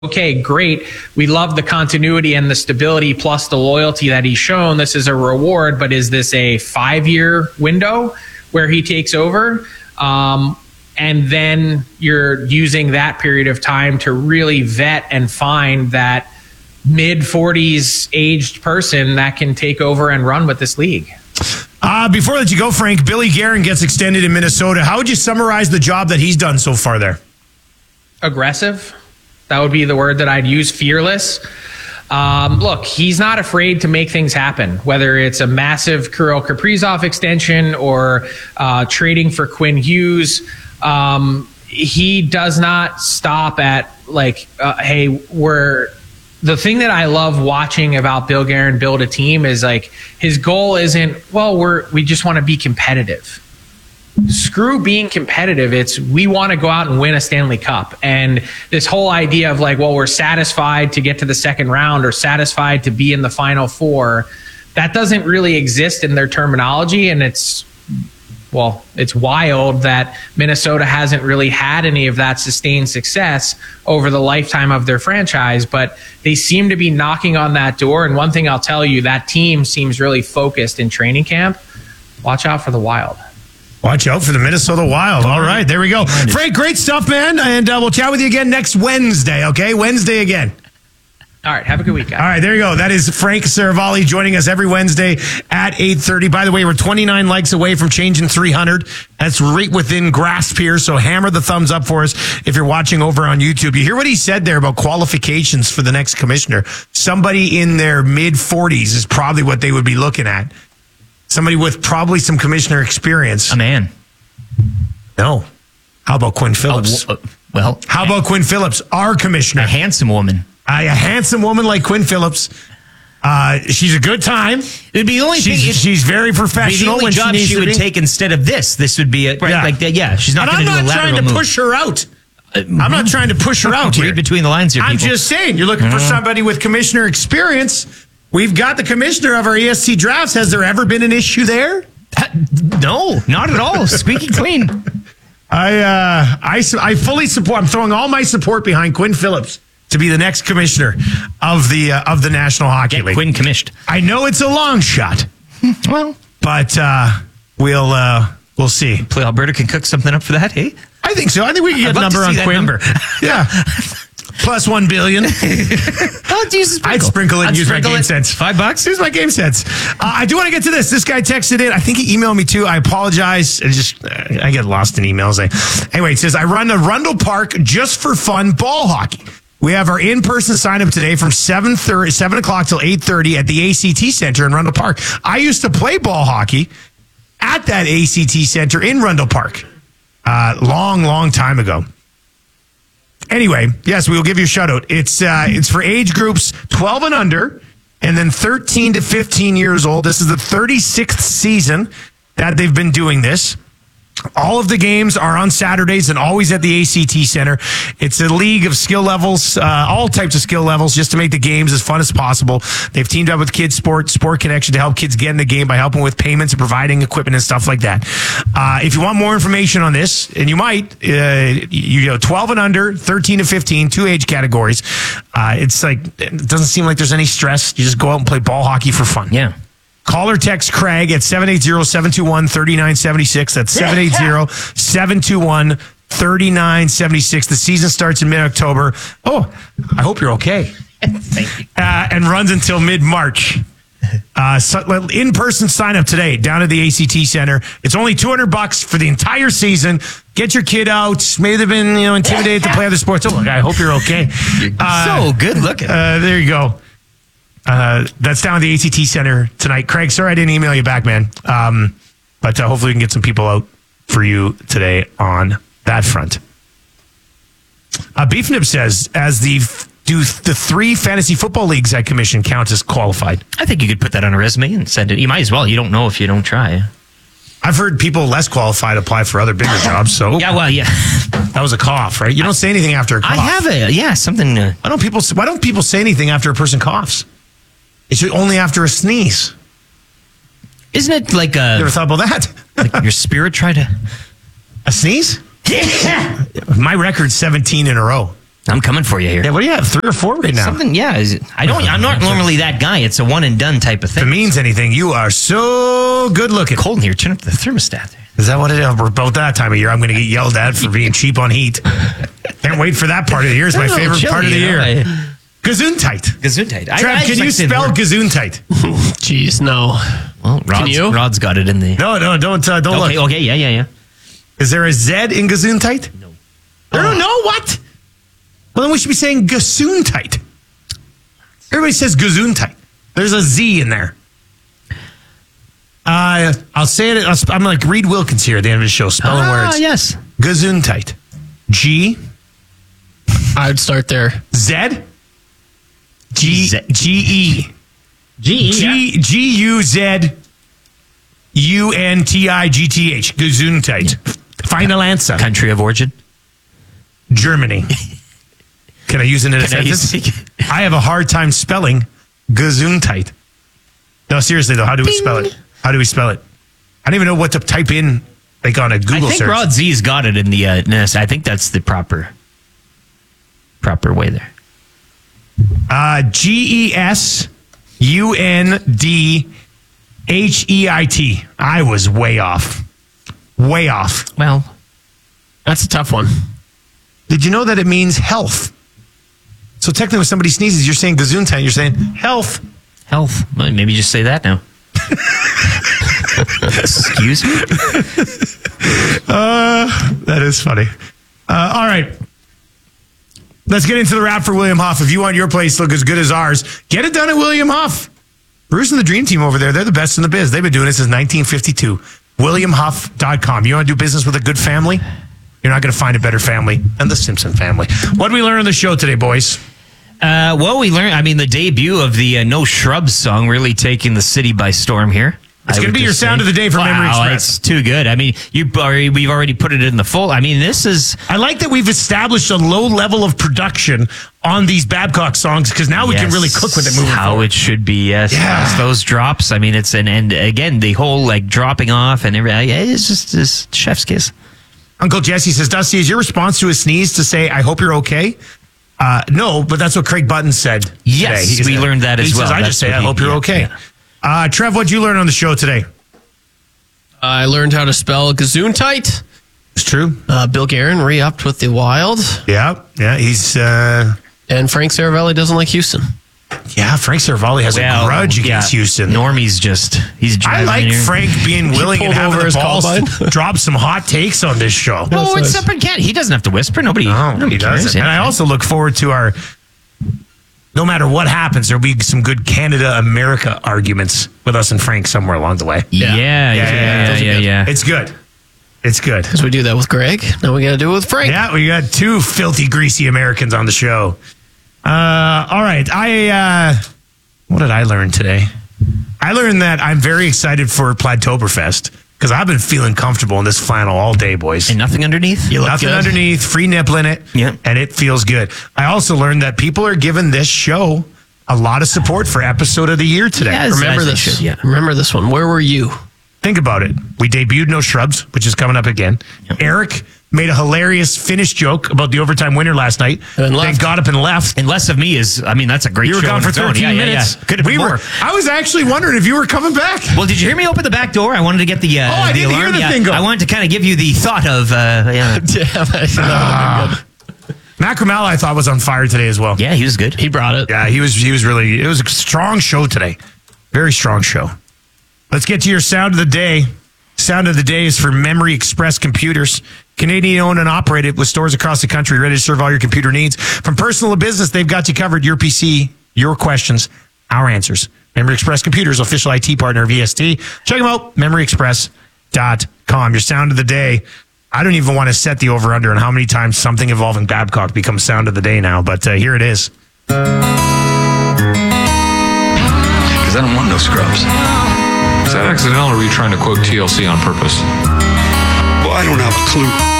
okay, great. We love the continuity and the stability plus the loyalty that he's shown. This is a reward, but is this a 5-year window where he takes over? And then you're using that period of time to really vet and find that mid-40s aged person that can take over and run with this league. Before I let you go, Frank, Billy Guerin gets extended in Minnesota. How would you summarize the job that he's done so far there? Aggressive. That would be the word that I'd use. Fearless. Look, he's not afraid to make things happen, whether it's a massive Kirill Kaprizov extension or trading for Quinn Hughes. He does not stop at hey, the thing that I love watching about Bill Guerin build a team is his goal isn't, we just want to be competitive. Screw being competitive. It's we want to go out and win a Stanley Cup. And this whole idea of we're satisfied to get to the second round or satisfied to be in the Final Four, that doesn't really exist in their terminology. And it's wild that Minnesota hasn't really had any of that sustained success over the lifetime of their franchise, but they seem to be knocking on that door. And one thing I'll tell you, that team seems really focused in training camp. Watch out for the Wild. Watch out for the Minnesota Wild. All right, there we go. Frank, great stuff, man. And we'll chat with you again next Wednesday, okay? Wednesday again. All right, have a good week, guys. All right, there you go. That is Frank Seravalli joining us every Wednesday at 8:30. By the way, we're 29 likes away from changing 300. That's right within grasp here, so hammer the thumbs up for us if you're watching over on YouTube. You hear what he said there about qualifications for the next commissioner. Somebody in their mid-40s is probably what they would be looking at. Somebody with probably some commissioner experience. A man. No. How about Quinn Phillips? How about Quinn Phillips, our commissioner? A handsome woman. A handsome woman like Quinn Phillips. She's a good time. It'd be the only thing. She's very professional. The only job she would take instead of this. This would be she's not going to do a lateral move. I'm not trying to push her out. I'm not trying to push her out here. Read between the lines here, people. I'm just saying, you're looking for somebody with commissioner experience. We've got the commissioner of our ESC drafts. Has there ever been an issue there? No, not at all. Squeaky clean. I fully support. I'm throwing all my support behind Quinn Phillips to be the next commissioner of the National Hockey League. Quinn commissioned. I know it's a long shot. Well, but we'll see. Play Alberta can cook something up for that, hey? I think so. I think we can get a number on Quinn. Yeah. Plus $1 billion. I'd sprinkle it and use my game sense. $5? Here's my game sense. I do want to get to this. This guy texted in. I think he emailed me too. I apologize. I get lost in emails. Anyway, it says, I run a Rundle Park just for fun ball hockey. We have our in-person sign-up today from 7 o'clock till 8:30 at the ACT Center in Rundle Park. I used to play ball hockey at that ACT Center in Rundle Park long time ago. Anyway, yes, we will give you a shout-out. It's for age groups 12 and under and then 13 to 15 years old. This is the 36th season that they've been doing this. All of the games are on Saturdays and always at the ACT Center. It's a league of skill levels, all types of skill levels, just to make the games as fun as possible. They've teamed up with Kids Sport Connection to help kids get in the game by helping with payments and providing equipment and stuff like that. If you want more information on this, and you might, 12 and under, 13 to 15, 2 age categories. It doesn't seem like there's any stress. You just go out and play ball hockey for fun. Yeah. Call or text Craig at 780-721-3976. That's 780-721-3976. The season starts in mid-October. Oh, I hope you're okay. Thank you. And runs until mid-March. In-person sign-up today down at the ACT Center. It's only $200 for the entire season. Get your kid out. Maybe they've been intimidated to play other sports. Oh, look, I hope you're okay. So good looking. There you go. That's down at the ACT Center tonight. Craig, sorry I didn't email you back, man. But hopefully we can get some people out for you today on that front. Beef Nib says, do the 3 fantasy football leagues I commission count as qualified? I think you could put that on a resume and send it. You might as well. You don't know if you don't try. I've heard people less qualified apply for other bigger jobs. So yeah, that was a cough, right? You don't say anything after a cough. I have something. Why don't people say anything after a person coughs? It's only after a sneeze. Isn't it like a... You ever thought about that? Like your spirit tried to... A sneeze? Yeah. My record's 17 in a row. I'm coming for you here. Yeah, what do you have? 3 or 4 right now? Something, yeah. I'm not normally that guy. It's a one and done type of thing. If it means anything, you are so good looking. Cold in here. Turn up the thermostat there. Is that what it is? We're about that time of year. I'm going to get yelled at for being cheap on heat. Can't wait for that part of the year. It's my favorite part of the year. Gesundheit. Gesundheit. Trav, can you spell Gesundheit? Jeez, no. Well, Rod's got it in the... No, don't look. Okay, yeah. Is there a Z in Gesundheit? No. I don't know. What? Well, then we should be saying Gesundheit. Everybody says Gesundheit. There's a Z in there. I'll say it. I'm like Reed Wilkins here at the end of the show, spelling words. Yes. Gesundheit. G. I'd start there. Z. G. Z. G. E. G. G-U-Z-U-N-T-I-G-T-H. Gesundheit. Final answer. Country of origin? Germany. Can I use it in a sentence? I have a hard time spelling Gesundheit. No, seriously though, how do we spell it? How do we spell it? I don't even know what to type in, like on a Google search. I think Rod Z's got it in the NS. I think that's the proper way there. Gesundheit. I was way off. Way off. Well, that's a tough one. Did you know that it means health? So technically when somebody sneezes, you're saying Gesundheit, you're saying health. Health. Well, maybe just say that now. Excuse me? That is funny. All right. Let's get into the wrap for William Huff. If you want your place to look as good as ours, get it done at William Huff. Bruce and the Dream Team over there, they're the best in the biz. They've been doing it since 1952. WilliamHuff.com. You want to do business with a good family? You're not going to find a better family than the Simpson family. What did we learn on the show today, boys? Well, we learned, the debut of the No Shrubs song really taking the city by storm here. It's going to be your sound of the day for Memory Express. It's too good. We've already put it in the full. this is... I like that we've established a low level of production on these Babcock songs because now we can really cook with it moving how forward. It should be, yes. Yeah. Yes, those drops. It's and again, the whole dropping off and everything. It's just chef's kiss. Uncle Jesse says, Dusty, is your response to a sneeze to say, I hope you're okay? No, but that's what Craig Button said yes, today. We learned that as well. Says, I just say, I hope you're okay. Yeah. Trev, what'd you learn on the show today? I learned how to spell Gesundheit. It's true. Bill Guerin re-upped with the Wild. Yeah, he's... and Frank Saravelli doesn't like Houston. Yeah, Frank Saravelli has a grudge against Houston. Normie's he's I like Frank being willing and having the balls drop some hot takes on this show. Oh, it's up and He doesn't have to whisper. Nobody he doesn't. And I also look forward to our... No matter what happens, there'll be some good Canada-America arguments with us and Frank somewhere along the way. Yeah. It's good. It's good. Because we do that with Greg. Now we got to do it with Frank. Yeah, we got 2 filthy, greasy Americans on the show. All right. What did I learn today? I learned that I'm very excited for Plaidtoberfest because I've been feeling comfortable in this flannel all day, boys. And nothing underneath? Nothing underneath, free nipple in it, and it feels good. I also learned that people are giving this show a lot of support for episode of the year today. Yeah, remember this. Remember this one. Where were you? Think about it. We debuted No Shrubs, which is coming up again. Yep. Eric made a hilarious finish joke about the overtime winner last night. And then got up and left. And Less of Me is, that's a great show. You were gone for 13 minutes. Could have been more. I was actually wondering if you were coming back. Well, did you hear me open the back door? I wanted to get the I didn't alarm. hear the thing go. I wanted to kind of give you the thought of... Matt Kramala, I thought, was on fire today as well. Yeah, he was good. He brought it. Yeah, he was really... It was a strong show today. Very strong show. Let's get to your sound of the day. Sound of the day is for Memory Express Computers. Canadian owned and operated with stores across the country ready to serve all your computer needs. From personal to business, they've got you covered. Your PC, your questions, our answers. Memory Express Computers, official IT partner of EST. Check them out, memoryexpress.com. Your sound of the day. I don't even want to set the over-under on how many times something involving Babcock becomes sound of the day now, but here it is. Because I don't want no scrubs. Is that accidental or were you trying to quote TLC on purpose? Well, I don't have a clue.